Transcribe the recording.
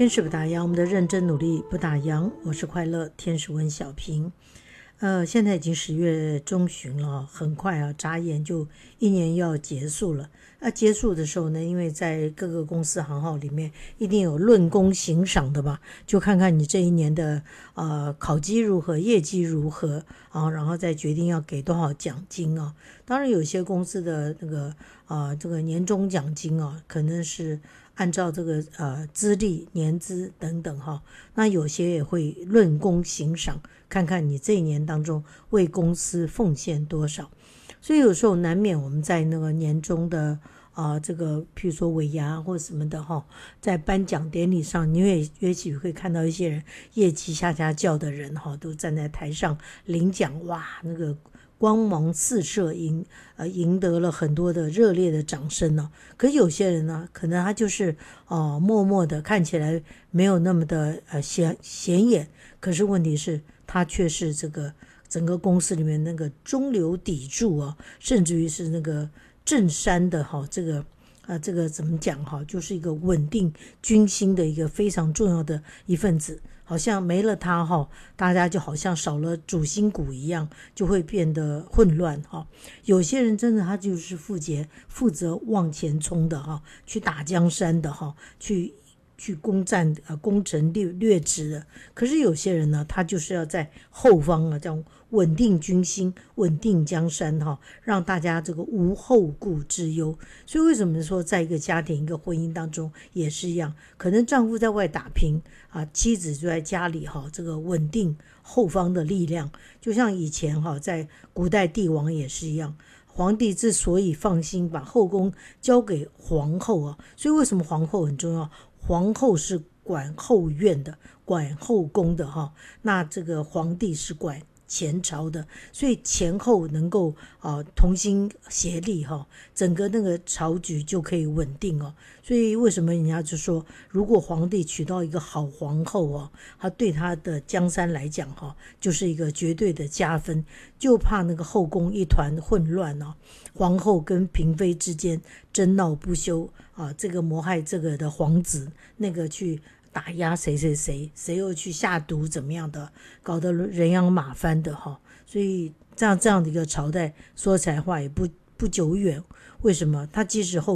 天使不打烊，我们的认真努力不打烊。我是快乐天使温小平。现在已经10月中旬了，很快啊，眨眼就一年要结束了。结束的时候呢，因为在各个公司行号里面一定有论功行赏的吧，就看看你这一年的考绩如何，业绩如何啊，然后再决定要给多少奖金啊。当然有些公司的那个这个年终奖金啊，可能是按照这个资历、年资等等哈，那有些也会论功行赏，看看你这一年当中为公司奉献多少。所以有时候难免我们在那个年终的这个譬如说尾牙或什么的哈，在颁奖典礼上，你也许会看到一些人业绩下叫的人哈，都站在台上领奖，哇，那个光芒四射，赢得了很多的热烈的掌声呢。可有些人呢，可能他就是默默的，看起来没有那么的显眼，可是问题是他却是这个整个公司里面那个中流砥柱啊，甚至于是那个镇山的这个怎么讲哈，就是一个稳定军心的一个非常重要的一份子。好像没了他哈，大家就好像少了主心骨一样，就会变得混乱哈。有些人真的他就是负责往前冲的哈，去打江山的哈，去攻占攻城略地的。可是有些人呢，他就是要在后方这样稳定军心，稳定江山哈，让大家这个无后顾之忧。所以为什么说在一个家庭一个婚姻当中也是一样，可能丈夫在外打拼妻子就在家里这个稳定后方的力量。就像以前在古代帝王也是一样，皇帝之所以放心把后宫交给皇后所以为什么皇后很重要？皇后是管后院的，管后宫的那这个皇帝是管前朝的，所以前后能够同心协力整个那个朝局就可以稳定所以为什么人家就说，如果皇帝娶到一个好皇后他对他的江山来讲就是一个绝对的加分。就怕那个后宫一团混乱皇后跟嫔妃之间争闹不休这个谋害这个的皇子，那个去打压谁，谁又去下毒怎么样的，搞得人仰马翻的所以这样的一个朝代说起来话也不久远。为什么他即使后